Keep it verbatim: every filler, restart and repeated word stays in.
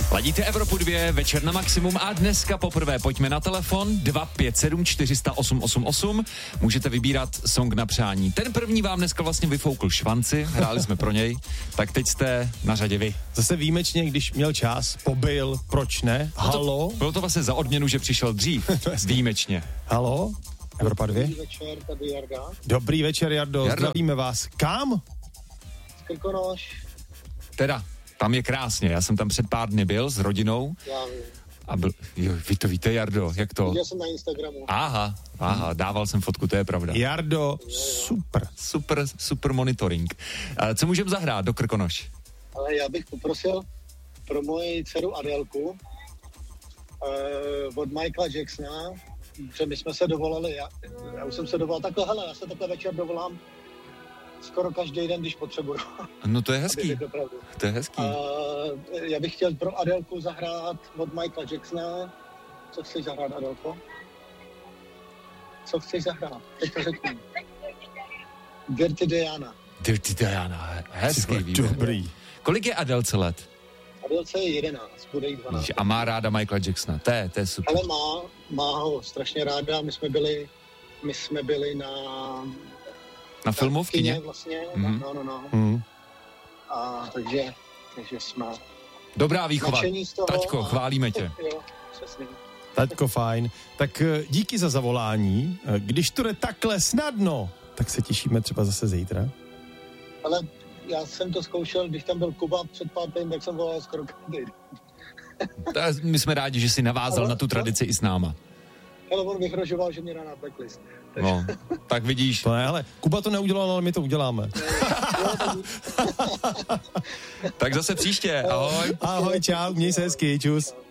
Ladíte Evropu dva, večer na maximum a dneska poprvé pojďme na telefon dva pět sedm čtyři nula osm osm osm. Můžete vybírat song na přání. Ten první vám dneska vlastně vyfoukl švanci, hráli jsme pro něj, tak teď jste na řadě vy. Zase výjimečně, když měl čas, pobyl, proč ne? Halo? Bylo to, bylo to vlastně za odměnu, že přišel dřív, výjimečně. Halo? Evropa dva? Dobrý večer, tady Jarda. Dobrý večer, Jardo, Jardo. zdravíme vás. Kam? Z Krkonoš. Teda, tam je krásně, já jsem tam před pár dny byl s rodinou. Já vím. A byl, jo, vy to víte, Jardo, jak to? Viděl jsem na Instagramu. Aha, aha, dával jsem fotku, to je pravda. Jardo, super. Super, super monitoring. A co můžeme zahrát do Krkonoš? Ale já bych poprosil pro moji dceru Adélku uh, od Michaela Jacksona, že my jsme se dovolali, já, já už jsem se dovolal takhle, hele, já se takhle večer dovolám skoro každý den, když potřebuju. No to je hezký, To, to je hezký. uh, já bych chtěl pro Adélku zahrát od Michaela Jacksona. Co chceš zahrát, Adélko? Co chceš zahrát? Teď to řekni. Dirty Diana. Dirty Diana, hezký výběr. Dobrý. Kolik je Adélce let? Adélce je jedenáct, bude jí dvanáct. A má ráda Michaela Jacksona, to je, to je super. Ale má, má ho strašně ráda, my jsme byli, my jsme byli na... Na filmu v kině? Vlastně, Mhm. no, no, no. Mm. A takže, takže jsme... Dobrá výchova, nadšení z toho taťko, a- chválíme tě. Jo, přesně. Taťko, fajn. Tak eh, díky za zavolání. Eh, Když to jde takhle snadno, tak se těšíme třeba zase zítra. Ale já jsem to zkoušel, když tam byl Kuba před pár týdny, tak jsem volal skoro každý. Ta- My jsme rádi, že jsi navázal na tu tradici i s náma. Ale on vyhrožoval, že mě dá na blacklist. No, tak vidíš. To ne, ale Kuba to neudělal, ale my to uděláme. Tak zase příště, ahoj. Ahoj, čau, měj se hezky, čus.